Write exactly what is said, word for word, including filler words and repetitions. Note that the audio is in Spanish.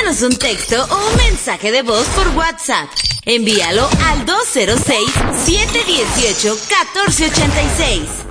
Mándanos un texto o un mensaje de voz por WhatsApp. Envíalo al dos cero seis, siete uno ocho, uno cuatro ocho seis.